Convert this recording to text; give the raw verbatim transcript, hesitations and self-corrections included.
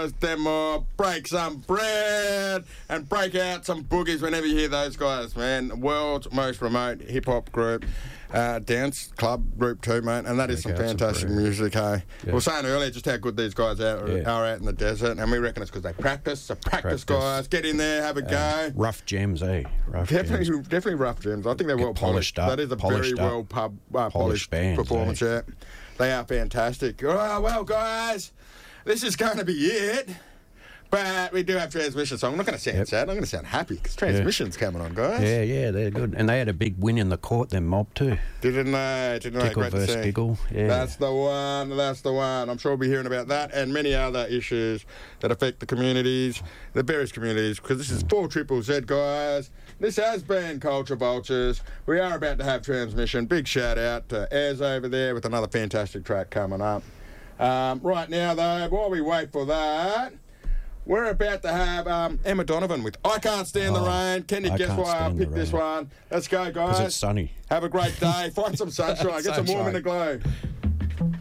Thomas Denmore, break some bread and break out some boogies whenever you hear those guys, man. World's most remote hip-hop group, uh, dance club group too, mate, and that is Break some out some fantastic bread. music, hey? Yeah. We were saying earlier just how good these guys are, Yeah. are out in the desert, and we reckon it's because they practice. So practice, Practice. guys. Get in there, have a Uh, go. rough gems, eh? Rough Definitely, gems. definitely rough gems. I think they're Get well polished. polished up, That is a polished very up. well pub, uh, polished, Polished bands, performance. eh? Yeah, they are fantastic. Oh, well, guys, this is going to be it. But we do have transmission, so I'm not going to sound Yep. sad. I'm going to sound happy because transmission's coming on, guys. Yeah, yeah, they're good. And they had a big win in the court, then Mob too. Didn't they? Didn't they? Tickle Great to versus see. Giggle, yeah. That's the one. That's the one. I'm sure we'll be hearing about that and many other issues that affect the communities, the various communities, because this is four Triple Z, guys. This has been Culture Vultures. We are about to have transmission. Big shout out to Ez over there with another fantastic track coming up. Um, right now, though, while we wait for that, we're about to have um, Emma Donovan with I Can't Stand the Oh, Rain. Can you I guess Can't why I Stand the picked this Rain. one? Let's go, guys. Because it's sunny. Have a great day. Find some sunshine. Get some warm in the glow.